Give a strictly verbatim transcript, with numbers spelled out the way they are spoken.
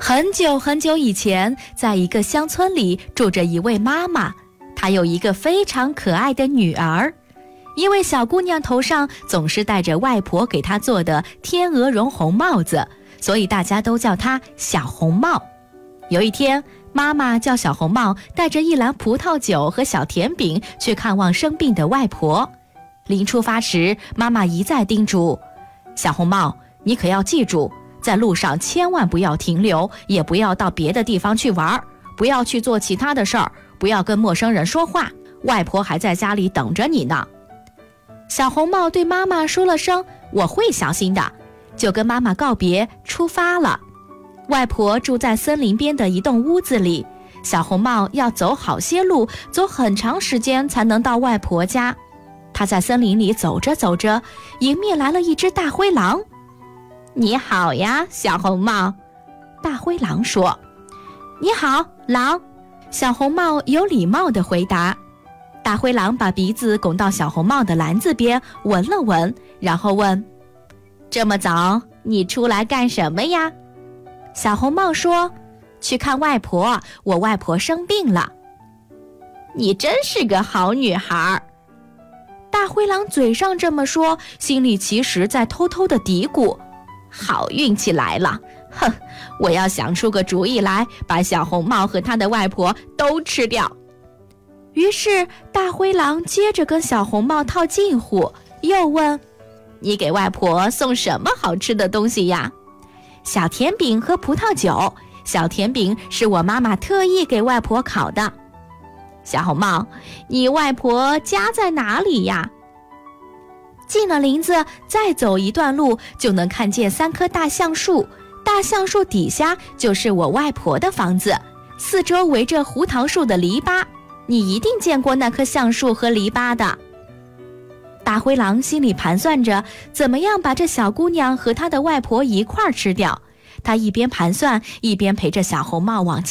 很久很久以前，在一个乡村里住着一位妈妈，她有一个非常可爱的女儿。因为小姑娘头上总是戴着外婆给她做的天鹅绒红帽子，所以大家都叫她小红帽。有一天，妈妈叫小红帽带着一篮葡萄酒和小甜饼去看望生病的外婆。临出发时，妈妈一再叮嘱小红帽，你可要记住，在路上千万不要停留，也不要到别的地方去玩，不要去做其他的事儿，不要跟陌生人说话，外婆还在家里等着你呢。小红帽对妈妈说了声我会小心的，就跟妈妈告别出发了。外婆住在森林边的一栋屋子里，小红帽要走好些路，走很长时间才能到外婆家。她在森林里走着走着，迎面来了一只大灰狼。你好呀，小红帽。大灰狼说。你好，狼。小红帽有礼貌地回答。大灰狼把鼻子拱到小红帽的篮子边，闻了闻，然后问：这么早，你出来干什么呀？小红帽说：去看外婆，我外婆生病了。你真是个好女孩。大灰狼嘴上这么说，心里其实在偷偷地嘀咕：好运气来了，哼，我要想出个主意来，把小红帽和她的外婆都吃掉。于是大灰狼接着跟小红帽套近乎，又问：你给外婆送什么好吃的东西呀？小甜饼和葡萄酒，小甜饼是我妈妈特意给外婆烤的。小红帽，你外婆家在哪里呀？进了林子，再走一段路就能看见三棵大橡树，大橡树底下就是我外婆的房子，四周围着胡桃树的篱笆，你一定见过那棵橡树和篱笆的。大灰狼心里盘算着怎么样把这小姑娘和她的外婆一块儿吃掉，他一边盘算，一边陪着小红帽往前